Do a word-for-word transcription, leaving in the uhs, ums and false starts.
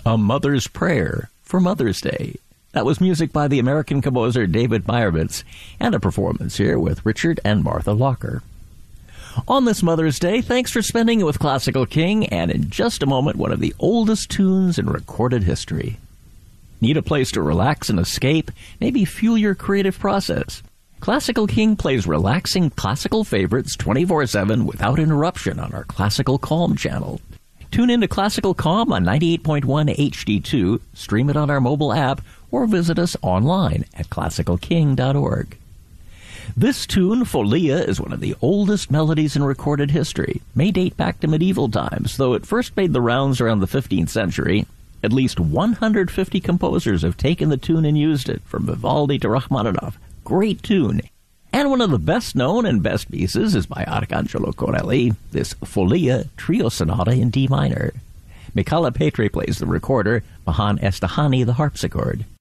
A Mother's Prayer for Mother's Day. That was music by the American composer David Meyerowitz, and a performance here with Richard and Martha Locker. On this Mother's Day, thanks for spending it with Classical King, and in just a moment, one of the oldest tunes in recorded history. Need a place to relax and escape? Maybe fuel your creative process? Classical King plays relaxing classical favorites twenty-four seven without interruption on our Classical Calm channel. Tune in to Classical Calm on ninety-eight point one H D two, stream it on our mobile app, or visit us online at classical king dot org. This tune, Folia, is one of the oldest melodies in recorded history. May date back to medieval times, though it first made the rounds around the fifteenth century. At least one hundred fifty composers have taken the tune and used it, from Vivaldi to Rachmaninoff. Great tune. And one of the best known and best pieces is by Arcangelo Corelli, this Folia Trio Sonata in D minor. Michala Petre plays the recorder, Mahan Estahani the harpsichord.